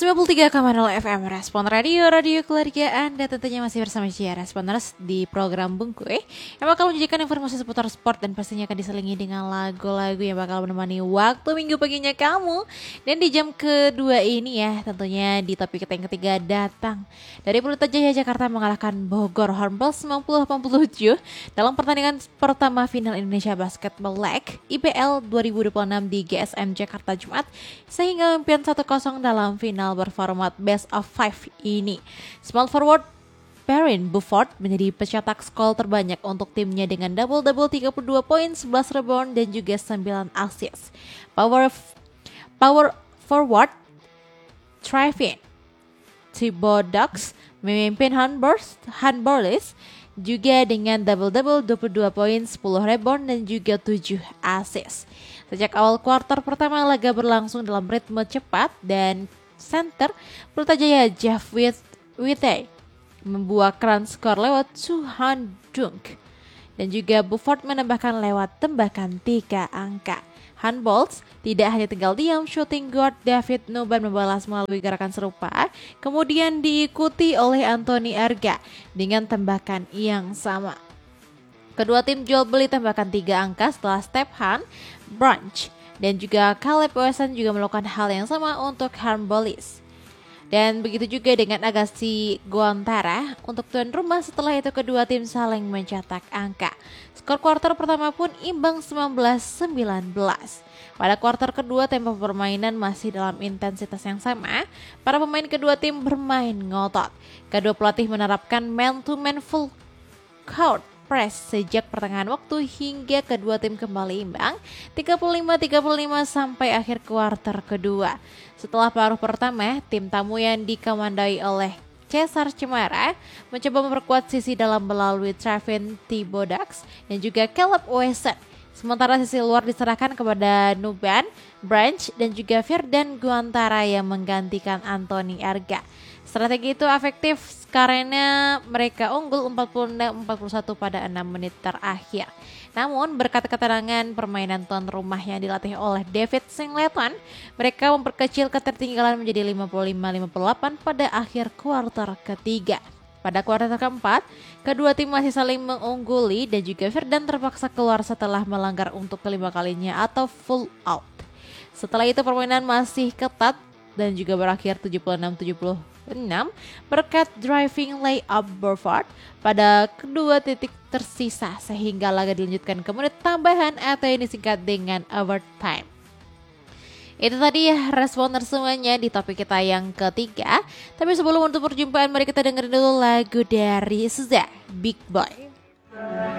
93,0 FM Respon Radio keluarga Anda tentunya masih bersama Cia Responers di program Bungkuy yang bakal menyajikan informasi seputar sport dan pastinya akan diselingi dengan lagu-lagu yang bakal menemani waktu minggu paginya kamu. Dan di jam kedua ini ya tentunya di topik kita yang ketiga datang dari Pelita Jaya Jakarta mengalahkan Bogor Hornbills 90-87 dalam pertandingan pertama final Indonesia Basketball League IBL 2026 di GSM Jakarta Jumat sehingga memimpin 1-0 dalam final berformat best of 5 ini. Small forward Perrin Bufford menjadi pencetak skor terbanyak untuk timnya dengan double-double 32 poin, 11 rebound dan juga 9 assist. Power forward Trevin Thibodeaux memimpin handballers juga dengan double-double 22 poin, 10 rebound dan juga 7 assist. Sejak awal kuarter pertama laga berlangsung dalam ritme cepat dan center Pelita Jaya Jeff Witte membuahkan skor lewat two-hand dunk dan juga Bufford menambahkan lewat tembakan 3 angka. Handballs tidak hanya tinggal diam, shooting guard David Nuban membalas melalui gerakan serupa, kemudian diikuti oleh Anthony Arga dengan tembakan yang sama. Kedua tim jual beli tembakan 3 angka setelah Stephan Branch dan juga Caleb Wesson juga melakukan hal yang sama untuk handballis. Dan begitu juga dengan Agassi Guantara untuk tuan rumah. Setelah itu kedua tim saling mencetak angka. Skor kuarter pertama pun imbang 19-19. Pada kuarter kedua tempo permainan masih dalam intensitas yang sama. Para pemain kedua tim bermain ngotot. Kedua pelatih menerapkan man-to-man full court press sejak pertengahan waktu hingga kedua tim kembali imbang 35-35 sampai akhir kuarter kedua. Setelah paruh pertama, tim tamu yang dikomandoi oleh Cesar Cemara mencoba memperkuat sisi dalam melalui Trevin Thibodeaux dan juga Caleb Wesson. Sementara sisi luar diserahkan kepada Nuban, Branch dan juga Firdan Guantara yang menggantikan Anthony Arga. Strategi itu efektif karena mereka unggul 46-41 pada 6 menit terakhir. Namun berkat keterangan permainan tuan rumah yang dilatih oleh David Singleton, mereka memperkecil ketertinggalan menjadi 55-58 pada akhir kuarter ketiga. Pada kuarter keempat, kedua tim masih saling mengungguli dan juga Firdan terpaksa keluar setelah melanggar untuk kelima kalinya atau full out. Setelah itu permainan masih ketat dan juga berakhir 76-76 berkat driving layup Bufford pada kedua titik tersisa sehingga laga dilanjutkan ke menit tambahan atau yang disingkat dengan overtime. Itu tadi ya responer semuanya di topik kita yang ketiga. Tapi sebelum untuk perjumpaan mari kita dengerin dulu lagu dari SZA, Big Boy.